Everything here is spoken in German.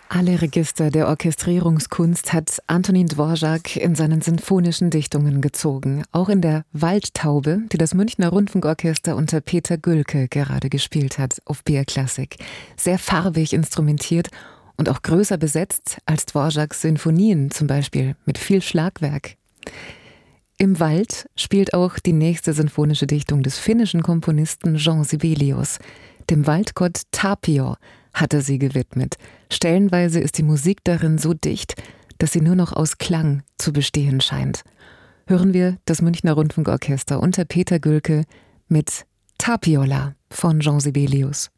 Alle Register der Orchestrierungskunst hat Antonín Dvořák in seinen sinfonischen Dichtungen gezogen. Auch in der Waldtaube, die das Münchner Rundfunkorchester unter Peter Gülke gerade gespielt hat auf BR Classic. Sehr farbig instrumentiert und auch größer besetzt als Dvořáks Sinfonien, zum Beispiel mit viel Schlagwerk. Im Wald spielt auch die nächste sinfonische Dichtung des finnischen Komponisten Jean Sibelius. Dem Waldgott Tapio hat er sie gewidmet. Stellenweise ist die Musik darin so dicht, dass sie nur noch aus Klang zu bestehen scheint. Hören wir das Münchner Rundfunkorchester unter Peter Gülke mit Tapiola von Jean Sibelius.